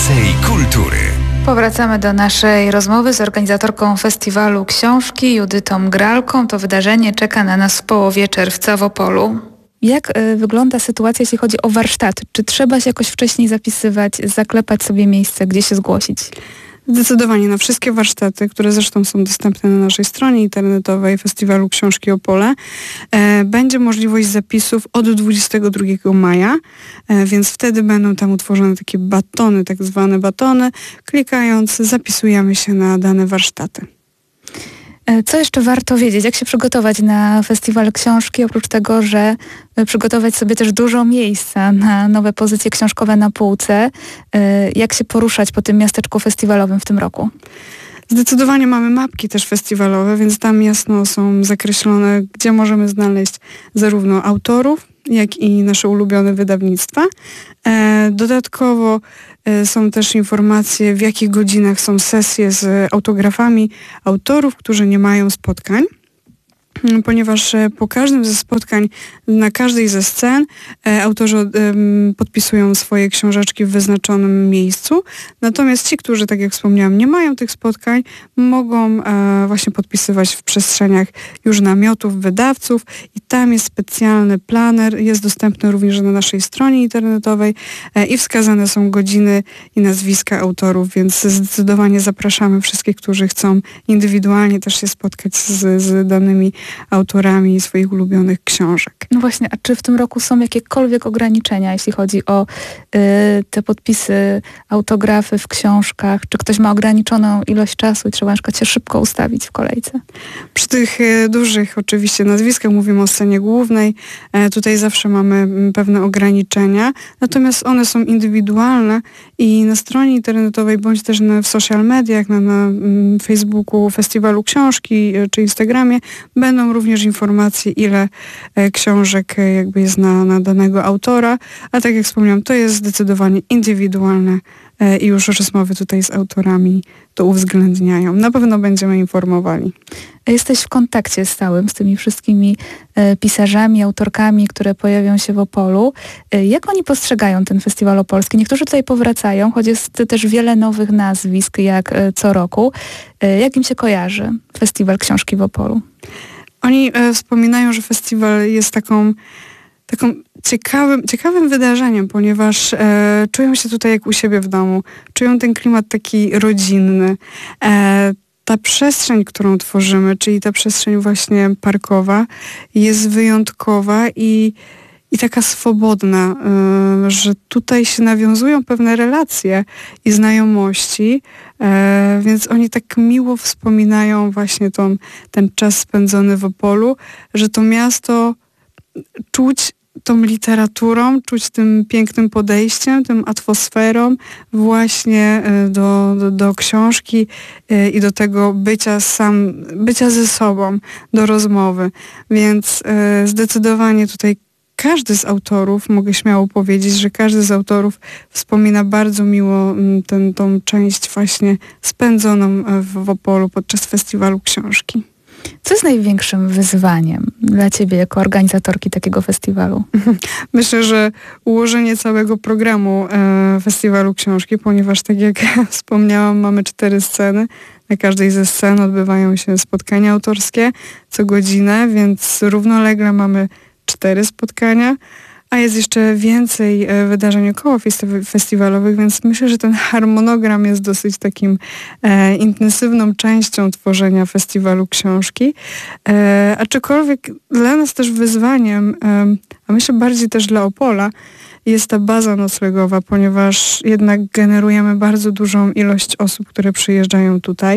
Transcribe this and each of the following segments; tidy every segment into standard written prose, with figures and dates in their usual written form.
Więcej kultury. Powracamy do naszej rozmowy z organizatorką festiwalu książki Judytą Gralką. To wydarzenie czeka na nas w połowie czerwca w Opolu. Jak wygląda sytuacja, jeśli chodzi o warsztaty? Czy trzeba się jakoś wcześniej zapisywać, zaklepać sobie miejsce, gdzie się zgłosić? Zdecydowanie na wszystkie warsztaty, które zresztą są dostępne na naszej stronie internetowej Festiwalu Książki Opole, będzie możliwość zapisów od 22 maja, więc wtedy będą tam utworzone takie batony, tak zwane batony. Klikając zapisujemy się na dane warsztaty. Co jeszcze warto wiedzieć? Jak się przygotować na festiwal książki? Oprócz tego, że przygotować sobie też dużo miejsca na nowe pozycje książkowe na półce. Jak się poruszać po tym miasteczku festiwalowym w tym roku? Zdecydowanie mamy mapki też festiwalowe, więc tam jasno są zakreślone, gdzie możemy znaleźć zarówno autorów, jak i nasze ulubione wydawnictwa. Dodatkowo są też informacje, w jakich godzinach są sesje z autografami autorów, którzy nie mają spotkań, ponieważ po każdym ze spotkań, na każdej ze scen autorzy podpisują swoje książeczki w wyznaczonym miejscu. Natomiast ci, którzy, tak jak wspomniałam, nie mają tych spotkań, mogą właśnie podpisywać w przestrzeniach już namiotów wydawców i tam jest specjalny planer, jest dostępny również na naszej stronie internetowej i wskazane są godziny i nazwiska autorów, więc zdecydowanie zapraszamy wszystkich, którzy chcą indywidualnie też się spotkać z danymi autorami swoich ulubionych książek. No właśnie, a czy w tym roku są jakiekolwiek ograniczenia, jeśli chodzi o te podpisy, autografy w książkach? Czy ktoś ma ograniczoną ilość czasu i trzeba na przykład się szybko ustawić w kolejce? Przy tych dużych oczywiście nazwiskach, mówimy o scenie głównej, tutaj zawsze mamy pewne ograniczenia, natomiast one są indywidualne i na stronie internetowej, bądź też w social mediach, na Facebooku Festiwalu Książki czy Instagramie będą również informacje, ile książek jakby jest na danego autora, a tak jak wspomniałam, to jest zdecydowanie indywidualne i już rozmowy tutaj z autorami to uwzględniają. Na pewno będziemy informowali. Jesteś w kontakcie stałym z tymi wszystkimi pisarzami, autorkami, które pojawią się w Opolu. Jak oni postrzegają ten festiwal opolski? Niektórzy tutaj powracają, choć jest też wiele nowych nazwisk, jak co roku. Jak im się kojarzy festiwal książki w Opolu? Oni wspominają, że festiwal jest taką ciekawym wydarzeniem, ponieważ czują się tutaj jak u siebie w domu. Czują ten klimat taki rodzinny. Ta przestrzeń, którą tworzymy, czyli ta przestrzeń właśnie parkowa, jest wyjątkowa i taka swobodna, że tutaj się nawiązują pewne relacje i znajomości, więc oni tak miło wspominają właśnie ten czas spędzony w Opolu, że to miasto czuć tą literaturą, czuć tym pięknym podejściem, tym atmosferą właśnie do książki i do tego bycia ze sobą, do rozmowy. Więc zdecydowanie tutaj każdy z autorów, mogę śmiało powiedzieć, że każdy z autorów wspomina bardzo miło tą część właśnie spędzoną w Opolu podczas festiwalu książki. Co jest największym wyzwaniem dla ciebie jako organizatorki takiego festiwalu? Myślę, że ułożenie całego programu festiwalu książki, ponieważ tak jak wspomniałam, mamy 4 sceny. Na każdej ze scen odbywają się spotkania autorskie co godzinę, więc równolegle mamy 4 spotkania, a jest jeszcze więcej wydarzeń około festiwalowych, więc myślę, że ten harmonogram jest dosyć takim intensywną częścią tworzenia festiwalu książki. Aczkolwiek dla nas też wyzwaniem, a myślę bardziej też dla Opola, jest ta baza noclegowa, ponieważ jednak generujemy bardzo dużą ilość osób, które przyjeżdżają tutaj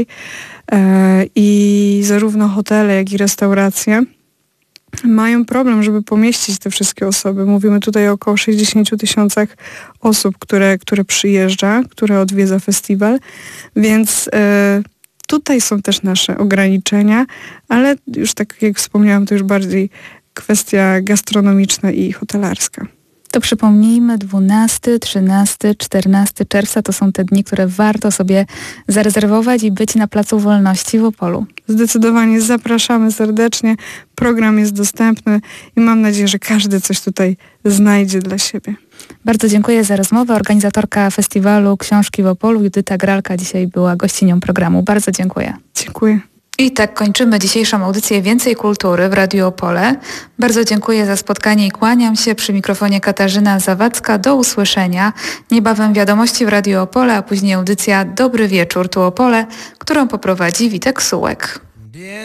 i zarówno hotele, jak i restauracje mają problem, żeby pomieścić te wszystkie osoby. Mówimy tutaj o około 60 000 osób, które przyjeżdża, które odwiedza festiwal, więc tutaj są też nasze ograniczenia, ale już tak jak wspomniałam, to już bardziej kwestia gastronomiczna i hotelarska. To przypomnijmy, 12, 13, 14 czerwca to są te dni, które warto sobie zarezerwować i być na Placu Wolności w Opolu. Zdecydowanie zapraszamy serdecznie. Program jest dostępny i mam nadzieję, że każdy coś tutaj znajdzie dla siebie. Bardzo dziękuję za rozmowę. Organizatorka festiwalu Książki w Opolu, Judyta Gralka, dzisiaj była gościnią programu. Bardzo dziękuję. Dziękuję. I tak kończymy dzisiejszą audycję Więcej Kultury w Radiu Opole. Bardzo dziękuję za spotkanie i kłaniam się. Przy mikrofonie Katarzyna Zawadzka. Do usłyszenia. Niebawem wiadomości w Radiu Opole, a później audycja Dobry Wieczór tu Opole, którą poprowadzi Witek Sułek.